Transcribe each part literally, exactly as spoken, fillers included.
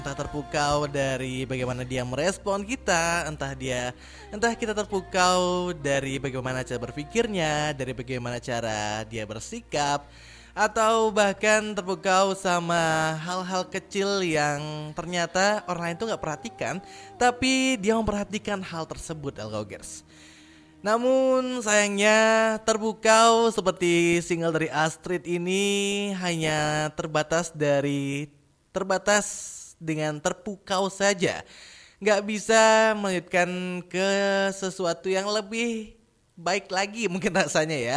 Entah terpukau dari bagaimana dia merespon kita, entah dia, entah kita terpukau dari bagaimana cara berpikirnya, dari bagaimana cara dia bersikap, atau bahkan terpukau sama hal-hal kecil yang ternyata orang lain tuh nggak perhatikan, tapi dia memperhatikan hal tersebut, Elgogers. Namun sayangnya terpukau seperti single dari Astrid ini hanya terbatas dari terbatas dengan terpukau saja, nggak bisa melanjutkan ke sesuatu yang lebih baik lagi mungkin rasanya ya.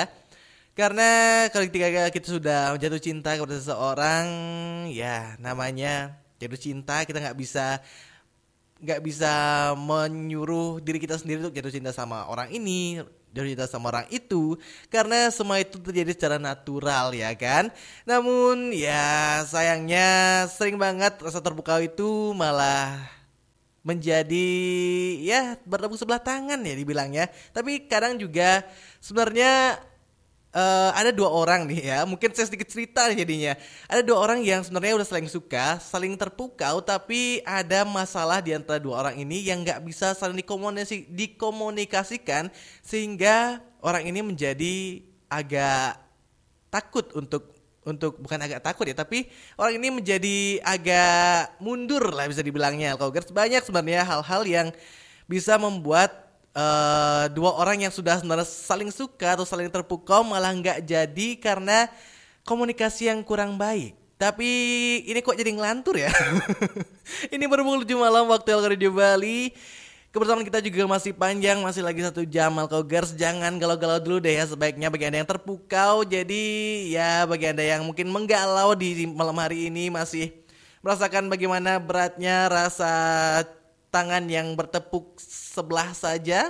Karena kalau ketika kita sudah jatuh cinta kepada seseorang, ya namanya jatuh cinta, kita nggak bisa nggak bisa menyuruh diri kita sendiri untuk jatuh cinta sama orang ini, jatuh cinta sama orang itu, karena semua itu terjadi secara natural ya kan. Namun ya sayangnya sering banget rasa terpukau itu malah menjadi ya bertepuk sebelah tangan ya dibilangnya. Tapi kadang juga sebenarnya Uh, ada dua orang nih ya, mungkin saya sedikit cerita nih jadinya. Ada dua orang yang sebenarnya udah saling suka, saling terpukau, tapi ada masalah di antara dua orang ini yang nggak bisa saling dikomunikasi, dikomunikasikan, sehingga orang ini menjadi agak takut untuk untuk bukan agak takut ya, tapi orang ini menjadi agak mundur lah bisa dibilangnya. Kalau banyak sebenarnya hal-hal yang bisa membuat Uh, dua orang yang sudah sebenarnya saling suka atau saling terpukau malah nggak jadi karena komunikasi yang kurang baik. Tapi ini kok jadi ngelantur ya. Ini berhubung tujuh malam waktu Alko Radio Bali. Kebersamaan kita juga masih panjang, masih lagi satu jam Alkogers. Jangan galau-galau dulu deh ya, sebaiknya bagi anda yang terpukau. Jadi ya bagi anda yang mungkin menggalau di malam hari ini, masih merasakan bagaimana beratnya rasa tangan yang bertepuk sebelah saja.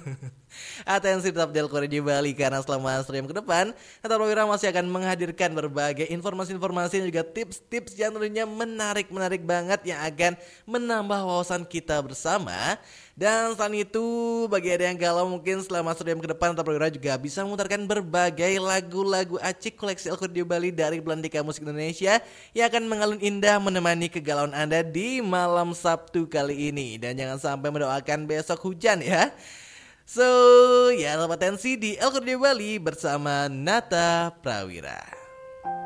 Atensi tetap di Alko Radio Bali, karena selama stream ke depan Nata Prawira masih akan menghadirkan berbagai informasi-informasi dan juga tips-tips yang tentunya menarik-menarik banget yang akan menambah wawasan kita bersama. Dan selain itu, bagi ada yang galau mungkin selama stream ke depan Nata Prawira juga bisa memutarkan berbagai lagu-lagu acik koleksi Alko Radio Bali dari Belantika Musik Indonesia yang akan mengalun indah menemani kegalauan Anda di malam Sabtu kali ini. Dan jangan sampai mendoakan besok hujan ya. So, ya, potensi di Alko Radio Bali bersama Nata Prawira.